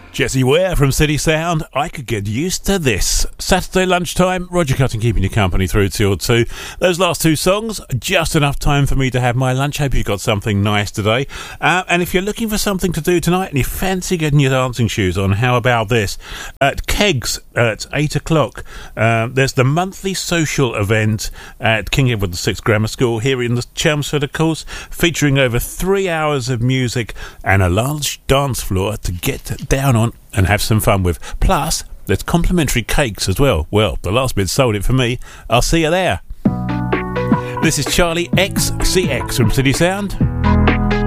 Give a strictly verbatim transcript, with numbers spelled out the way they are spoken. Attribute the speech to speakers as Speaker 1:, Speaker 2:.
Speaker 1: Jessie Ware from City Sound. I could get used to this. Saturday lunchtime, Roger Cutting keeping you company through till two. Those last two songs, just enough time for me to have my lunch. Hope you've got something nice today. Uh, and if you're looking for something to do tonight and you fancy getting your dancing shoes on, how about this? At Kegs at eight o'clock, uh, there's the monthly social event at King Edward the Sixth Grammar School here in the Chelmsford, of course, featuring over three hours of music and a large dance floor to get down on and have some fun with. Plus, there's complimentary cakes as well. Well, the last bit sold it for me. I'll see you there. This is Charlie X C X from City Sound.